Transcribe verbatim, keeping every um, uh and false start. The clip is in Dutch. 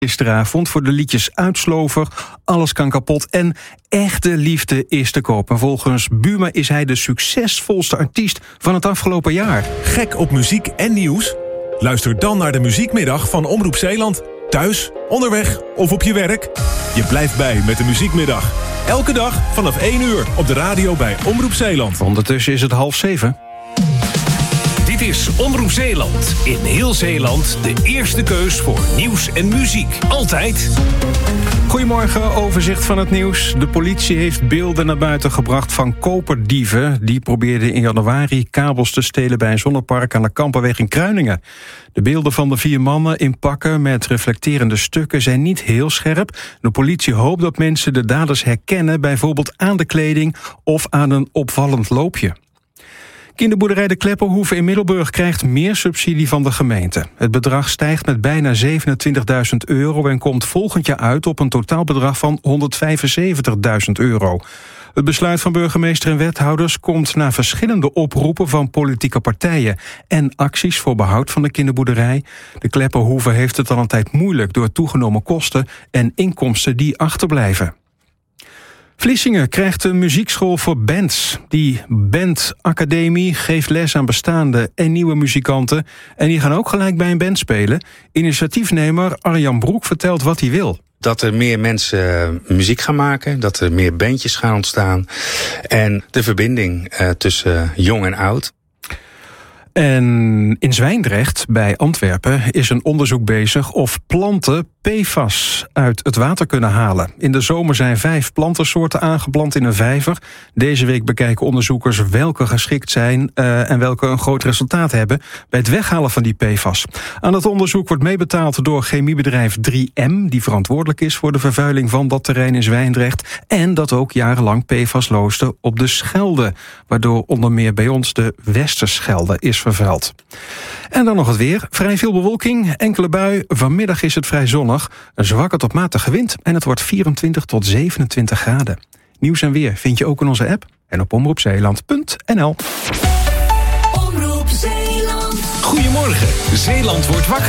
gisteravond voor de liedjes Uitslover, Alles kan kapot en Echte liefde is te koop. En volgens Buma is hij de succesvolste artiest van het afgelopen jaar. Gek op muziek en nieuws? Luister dan naar de Muziekmiddag van Omroep Zeeland. Thuis, onderweg of op je werk. Je blijft bij met de Muziekmiddag. Elke dag vanaf één uur op de radio bij Omroep Zeeland. Ondertussen is het half zeven. Dit is Omroep Zeeland. In heel Zeeland de eerste keus voor nieuws en muziek. Altijd. Goedemorgen, overzicht van het nieuws. De politie heeft beelden naar buiten gebracht van koperdieven. Die probeerden in januari kabels te stelen bij een zonnepark aan de Kampenweg in Kruiningen. De beelden van de vier mannen in pakken met reflecterende stukken zijn niet heel scherp. De politie hoopt dat mensen de daders herkennen, bijvoorbeeld aan de kleding of aan een opvallend loopje. Kinderboerderij De Klepperhoeve in Middelburg krijgt meer subsidie van de gemeente. Het bedrag stijgt met bijna zevenentwintigduizend euro en komt volgend jaar uit op een totaalbedrag van honderdvijfenzeventigduizend euro. Het besluit van burgemeester en wethouders komt na verschillende oproepen van politieke partijen en acties voor behoud van de kinderboerderij. De Klepperhoeve heeft het al een tijd moeilijk door toegenomen kosten en inkomsten die achterblijven. Vlissingen krijgt een muziekschool voor bands. Die bandacademie geeft les aan bestaande en nieuwe muzikanten. En die gaan ook gelijk bij een band spelen. Initiatiefnemer Arjan Broek vertelt wat hij wil. Dat er meer mensen muziek gaan maken, dat er meer bandjes gaan ontstaan. En de verbinding uh, tussen jong en oud. En in Zwijndrecht, bij Antwerpen, is een onderzoek bezig of planten P F A S uit het water kunnen halen. In de zomer zijn vijf plantensoorten aangeplant in een vijver. Deze week bekijken onderzoekers welke geschikt zijn uh, en welke een groot resultaat hebben bij het weghalen van die P F A S. Aan het onderzoek wordt meebetaald door chemiebedrijf drie M, die verantwoordelijk is voor de vervuiling van dat terrein in Zwijndrecht. En dat ook jarenlang P F A S loosde op de Schelde, waardoor onder meer bij ons de Westerschelde is vervuild. En dan nog het weer. Vrij veel bewolking, enkele bui. Vanmiddag is het vrij zonnig. Een zwakke tot matige wind en het wordt vierentwintig tot zevenentwintig graden. Nieuws en weer vind je ook in onze app en op omroep zeeland punt n l. Omroep Zeeland. Goedemorgen, Zeeland wordt wakker.